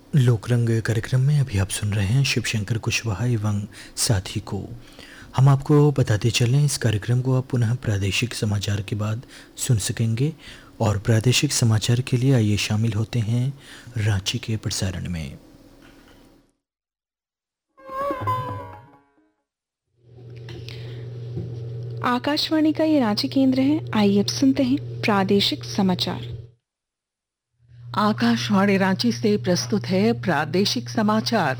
लोकरंग कार्यक्रम में अभी आप सुन रहे हैं शिव शंकर कुशवाहा एवं साथी को। हम आपको बताते चलें, इस कार्यक्रम को आप पुनः प्रादेशिक समाचार के बाद सुन सकेंगे। और प्रादेशिक समाचार के लिए आइए शामिल होते हैं रांची के प्रसारण में। आकाशवाणी का ये रांची केंद्र है। आइए अब सुनते हैं प्रादेशिक समाचार। आकाशवाणी रांची से प्रस्तुत है प्रादेशिक समाचार।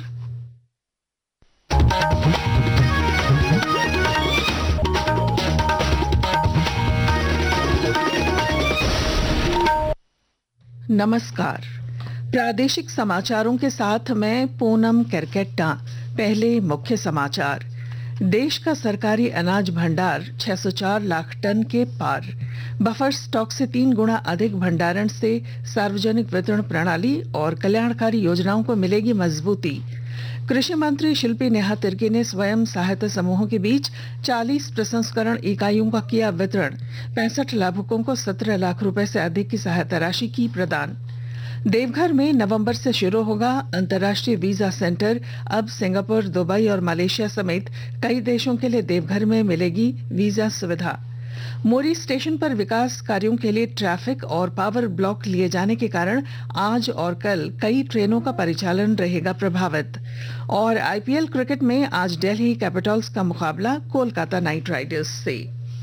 नमस्कार। प्रादेशिक समाचारों के साथ मैं पूनम केरकेट्टा। पहले मुख्य समाचार। देश का सरकारी अनाज भंडार 604 लाख टन के पार। बफर स्टॉक से 3 गुना अधिक भंडारण से सार्वजनिक वितरण प्रणाली और कल्याणकारी योजनाओं को मिलेगी मजबूती। कृषि मंत्री शिल्पी नेहा तिर्की ने स्वयं सहायता समूहों के बीच 40 प्रसंस्करण इकाइयों का किया वितरण। 65 लाभुकों को 17 लाख रुपए से अधिक की सहायता राशि की प्रदान। देवघर में नवंबर से शुरू होगा अंतर्राष्ट्रीय वीजा सेंटर। अब सिंगापुर, दुबई और मलेशिया समेत कई देशों के लिए देवघर में मिलेगी वीजा सुविधा। मोरी स्टेशन पर विकास कार्यों के लिए ट्रैफिक और पावर ब्लॉक लिए जाने के कारण आज और कल कई ट्रेनों का परिचालन रहेगा प्रभावित। और आईपीएल क्रिकेट में आज दिल्ली कैपिटल्स का मुकाबला कोलकाता नाइट राइडर्स से।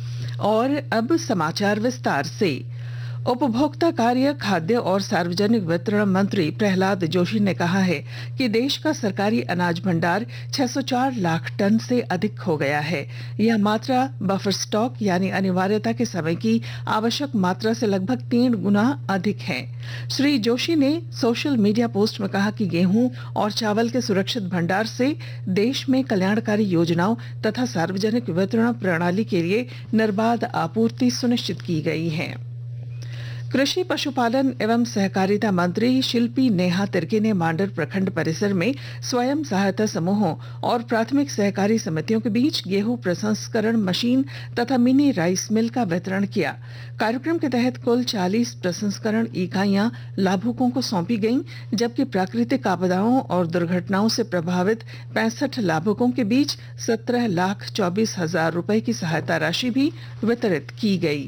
और अब समाचार विस्तार से। उपभोक्ता कार्य, खाद्य और सार्वजनिक वितरण मंत्री प्रहलाद जोशी ने कहा है कि देश का सरकारी अनाज भंडार 604 लाख टन से अधिक हो गया है। यह मात्रा बफर स्टॉक यानी अनिवार्यता के समय की आवश्यक मात्रा से लगभग 3 गुना अधिक है। श्री जोशी ने सोशल मीडिया पोस्ट में कहा कि गेहूं और चावल के सुरक्षित भंडार से देश में कल्याणकारी योजनाओं तथा सार्वजनिक वितरण प्रणाली के लिए निर्बाध आपूर्ति सुनिश्चित की गई है। कृषि, पशुपालन एवं सहकारिता मंत्री शिल्पी नेहा तिर्की ने मांडर प्रखंड परिसर में स्वयं सहायता समूहों और प्राथमिक सहकारी समितियों के बीच गेहूं प्रसंस्करण मशीन तथा मिनी राइस मिल का वितरण किया। कार्यक्रम के तहत कुल 40 प्रसंस्करण इकाइयां लाभुकों को सौंपी गईं, जबकि प्राकृतिक आपदाओं और दुर्घटनाओं से प्रभावित 65 लाभुकों के बीच 17,24,000 रुपए की सहायता राशि भी वितरित की गई।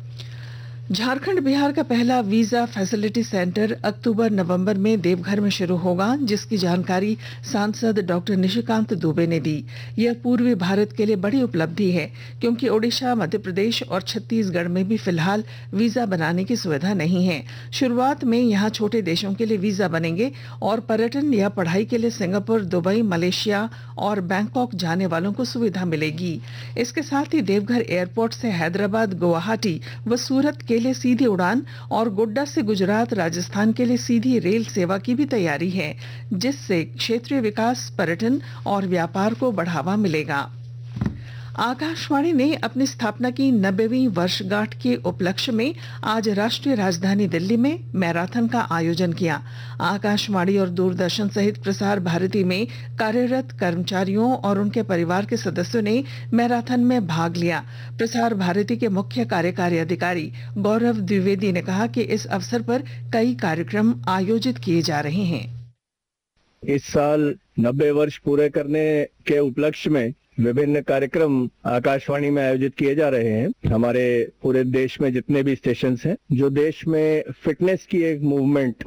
झारखंड बिहार का पहला वीजा फैसिलिटी सेंटर अक्टूबर-नवंबर में देवघर में शुरू होगा, जिसकी जानकारी सांसद डॉक्टर निशिकांत दुबे ने दी। यह पूर्वी भारत के लिए बड़ी उपलब्धि है, क्योंकि ओडिशा, मध्य प्रदेश और छत्तीसगढ़ में भी फिलहाल वीजा बनाने की सुविधा नहीं है। शुरुआत में यहां छोटे देशों के लिए वीजा बनेंगे और पर्यटन या पढ़ाई के लिए सिंगापुर, दुबई, मलेशिया और बैंकॉक जाने वालों को सुविधा मिलेगी। इसके साथ ही देवघर एयरपोर्ट से हैदराबाद, गुवाहाटी व सूरत के लिए सीधी उड़ान और गोड्डा से गुजरात, राजस्थान के लिए सीधी रेल सेवा की भी तैयारी है, जिससे क्षेत्रीय विकास, पर्यटन और व्यापार को बढ़ावा मिलेगा। आकाशवाणी ने अपनी स्थापना की 90वीं वर्षगांठ के उपलक्ष्य में आज राष्ट्रीय राजधानी दिल्ली में मैराथन का आयोजन किया। आकाशवाणी और दूरदर्शन सहित प्रसार भारती में कार्यरत कर्मचारियों और उनके परिवार के सदस्यों ने मैराथन में भाग लिया। प्रसार भारती के मुख्य कार्यकारी अधिकारी गौरव द्विवेदी ने कहा कि इस अवसर पर कई कार्यक्रम आयोजित किए जा रहे हैं। इस साल 90 वर्ष पूरे करने के उपलक्ष्य में विभिन्न कार्यक्रम आकाशवाणी में आयोजित किए जा रहे हैं। हमारे पूरे देश में जितने भी स्टेशन हैं, जो देश में फिटनेस की एक मूवमेंट